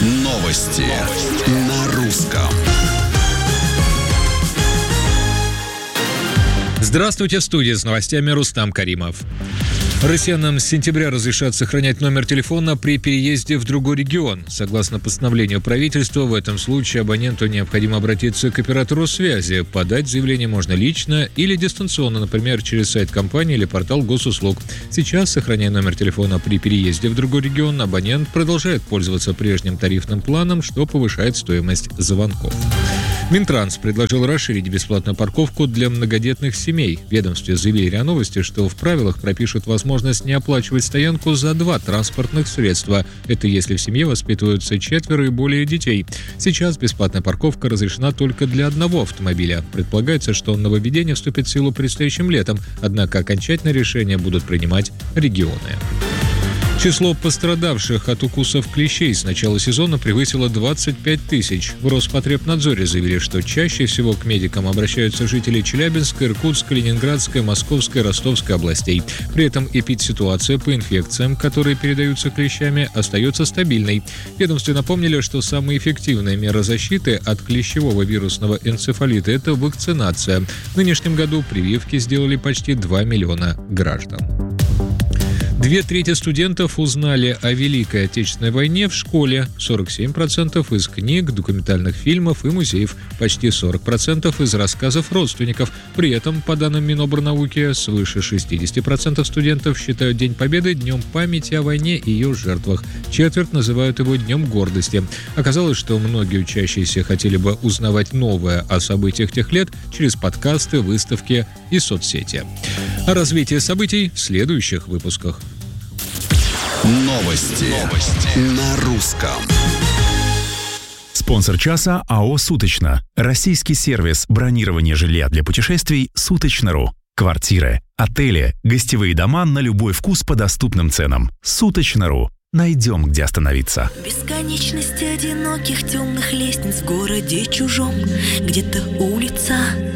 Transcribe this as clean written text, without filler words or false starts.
Новости на русском. Здравствуйте, в студии с новостями Рустам Каримов. Россиянам с сентября разрешат сохранять номер телефона при переезде в другой регион. Согласно постановлению правительства, в этом случае абоненту необходимо обратиться к оператору связи. Подать заявление можно лично или дистанционно, например, через сайт компании или портал госуслуг. Сейчас, сохраняя номер телефона при переезде в другой регион, абонент продолжает пользоваться прежним тарифным планом, что повышает стоимость звонков. Минтранс предложил расширить бесплатную парковку для многодетных семей. В ведомстве заявили РИА Новости, что в правилах пропишут возможность не оплачивать стоянку за 2 транспортных средства. Это если в семье воспитываются 4 и более детей. Сейчас бесплатная парковка разрешена только для одного автомобиля. Предполагается, что нововведение вступит в силу предстоящим летом, однако окончательное решение будут принимать регионы. Число пострадавших от укусов клещей с начала сезона превысило 25 тысяч. В Роспотребнадзоре заявили, что чаще всего к медикам обращаются жители Челябинской, Иркутской, Ленинградской, Московской, Ростовской областей. При этом эпидситуация по инфекциям, которые передаются клещами, остается стабильной. В ведомстве напомнили, что самая эффективная мера защиты от клещевого вирусного энцефалита – это вакцинация. В нынешнем году прививки сделали почти 2 миллиона граждан. 2/3 студентов узнали о Великой Отечественной войне в школе, 47% из книг, документальных фильмов и музеев, почти 40% из рассказов родственников. При этом, по данным Минобрнауки, свыше 60% студентов считают День Победы днем памяти о войне и ее жертвах. Четверть называют его Днем гордости. Оказалось, что многие учащиеся хотели бы узнавать новое о событиях тех лет через подкасты, выставки и соцсети. О развитии событий в следующих выпусках. Новости на русском. Спонсор часа АО «Суточно». Российский сервис бронирования жилья для путешествий «Суточно.ру». Квартиры, отели, гостевые дома на любой вкус по доступным ценам. «Суточно.ру». Найдем, где остановиться. Бесконечность одиноких темных лестниц в городе чужом. Где-то улица,